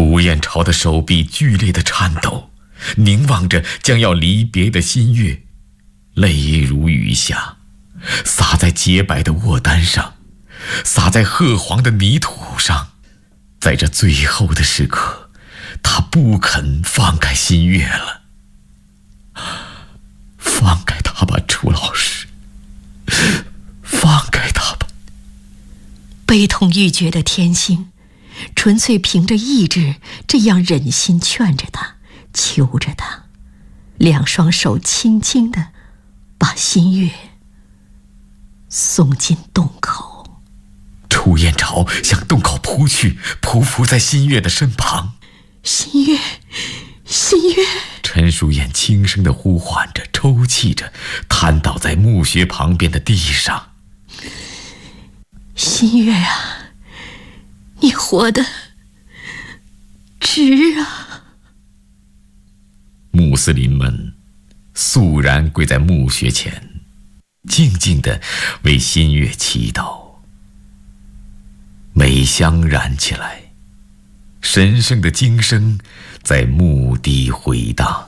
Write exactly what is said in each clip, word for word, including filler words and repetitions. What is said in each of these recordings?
楚燕朝的手臂剧烈的颤抖，凝望着将要离别的新月，泪如雨下，洒在洁白的卧单上，洒在褐黄的泥土上。在这最后的时刻，他不肯放开新月了。放开他吧，楚老师，放开他吧。 悲痛欲绝的天心纯粹凭着意志这样忍心劝着他，求着他，两双手轻轻地把新月送进洞口。 楚燕朝向洞口扑去，匍匐在新月的身旁。 新月，新月！ 陈淑燕轻声地呼唤着，抽泣着，瘫倒在墓穴旁边的地上。 新月啊，你活得值啊！ 穆斯林们肃然跪在墓穴前，静静地为新月祈祷。美香燃起来，神圣的经声在墓地回荡，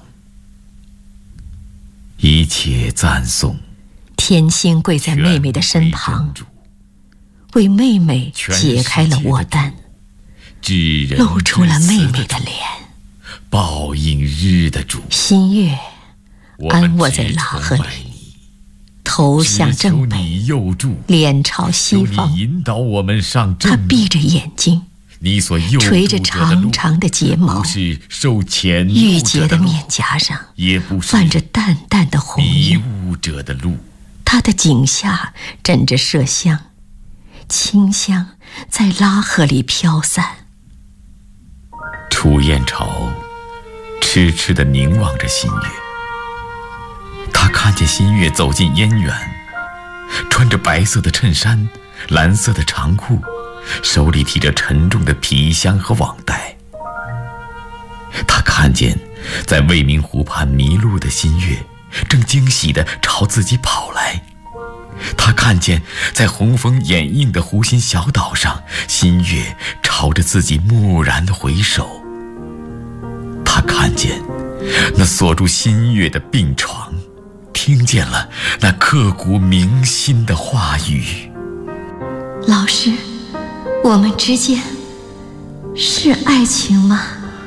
一切赞颂。 天心跪在妹妹的身旁，为妹妹解开了卧单，露出了妹妹的脸。 报应日的主， 新月安卧在拉赫里，头向正北，脸朝西方。他闭着眼睛，垂着长长的睫毛，玉洁的面颊上泛着淡淡的红晕。他的颈下枕着麝香，清香在拉赫里飘散。 楚燕朝痴痴地凝望着新月，他看见新月走进燕园，穿着白色的衬衫，蓝色的长裤，手里提着沉重的皮箱和网袋。他看见在未名湖畔迷路的新月正惊喜地朝自己跑来。他看见在红枫掩映的湖心小岛上，新月朝着自己蓦然地回首。他看见那锁住新月的病床，听见了那刻骨铭心的话语。 老师，我们之间是爱情吗？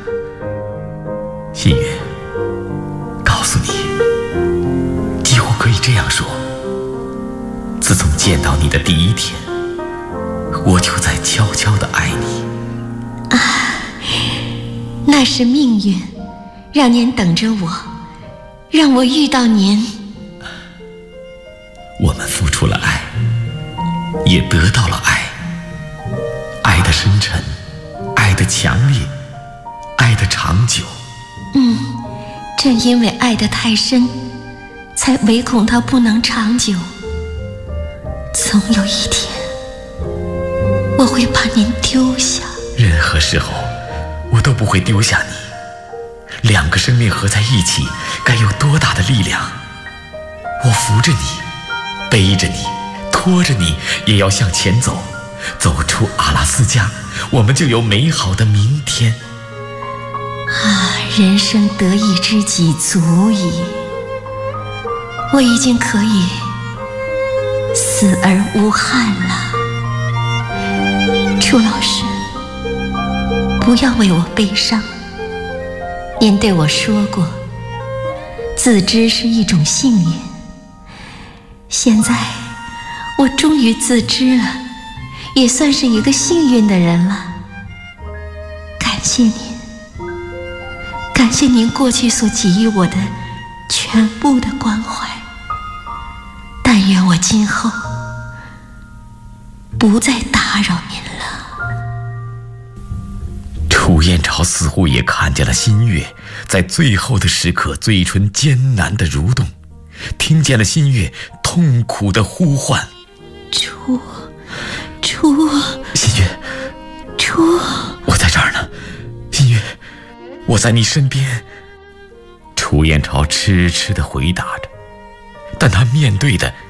新月，告诉你，几乎可以这样说，自从见到你的第一天，我就在悄悄地爱你。 啊，那是命运，让您等着我，让我遇到您。 我们付出了爱，也得到了爱。爱的深沉，爱的强烈，爱的长久。 嗯，正因为爱得太深，才唯恐它不能长久。总有一天，我会把您丢下。 任何时候，我都不会丢下你。两个生命合在一起，该有多大的力量？我扶着你，背着你，拖着你，也要向前走，走出阿拉斯加，我们就有美好的明天。 啊，人生得一知己足矣。我已经可以死而无憾了。楚老师，不要为我悲伤。您对我说过，自知是一种幸运。现在我终于自知了，也算是一个幸运的人了。感谢您，感谢您过去所给予我的全部的关怀。但愿我今后不再打扰您了。 楚燕朝似乎也看见了新月在最后的时刻嘴唇艰难的蠕动，听见了新月痛苦的呼唤： 楚楚新月， 楚， 我在这儿呢，新月，我在你身边。楚燕朝痴痴地回答着，但他面对的